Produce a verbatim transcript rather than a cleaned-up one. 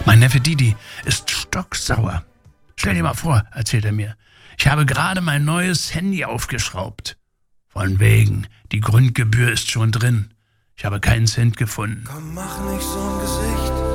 Mein Neffe Didi ist stocksauer. Stell dir mal vor, erzählt er mir, ich habe gerade mein neues Handy aufgeschraubt. Von wegen, die Grundgebühr ist schon drin. Ich habe keinen Cent gefunden. Komm, mach nicht so ein Gesicht.